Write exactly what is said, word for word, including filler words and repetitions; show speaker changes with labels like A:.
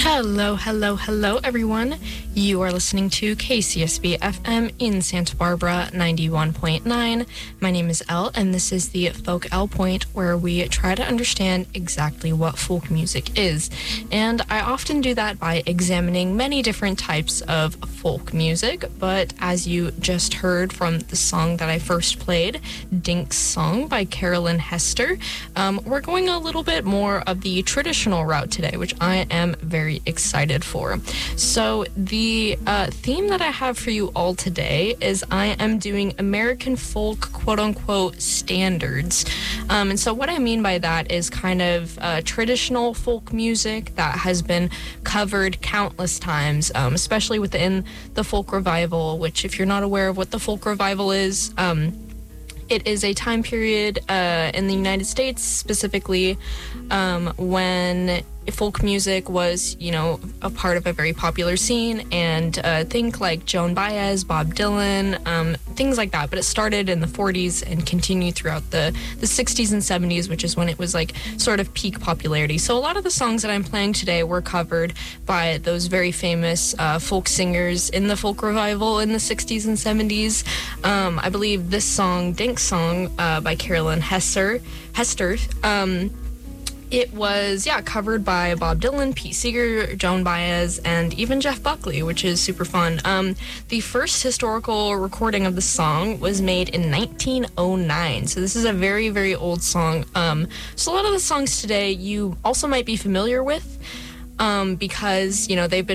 A: Hello, hello, hello, everyone. You are listening to K C S B F M in Santa Barbara, ninety-one point nine. My name is Elle, and this is the Folk Elle Point, where we try to understand exactly what folk music is. And I often do that by examining many different types of folk music, but as you just heard from the song that I first played, Dink's Song by Carolyn Hester, um, we're going a little bit more of the traditional route today, which I am very excited for. So the uh, theme that I have for you all today is I am doing American folk quote-unquote standards. Um, and so what I mean by that is kind of uh, traditional folk music that has been covered countless times, um, especially within the folk revival, which if you're not aware of what the folk revival is, um, it is a time period uh, in the United States specifically um, when folk music was, you know, a part of a very popular scene, and uh, think like Joan Baez, Bob Dylan, um, things like that. But it started in the forties and continued throughout the, the sixties and seventies, which is when it was like sort of peak popularity. So a lot of the songs that I'm playing today were covered by those very famous uh, folk singers in the folk revival in the sixties and seventies. Um, I believe this song, Dink's Song, uh, by Carolyn Hester, Hester, um, it was, yeah, covered by Bob Dylan, Pete Seeger, Joan Baez, and even Jeff Buckley, which is super fun. Um, the first historical recording of the song was made in nineteen oh nine, so this is a very, very old song. Um, so a lot of the songs today you also might be familiar with um, because, you know, they've been